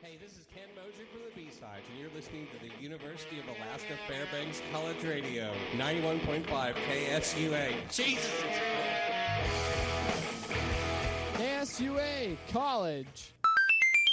Hey, this is Ken Mosier from the B-Sides, and you're listening to the University of Alaska Fairbanks College Radio, 91.5 KSUA. Jesus! KSUA College.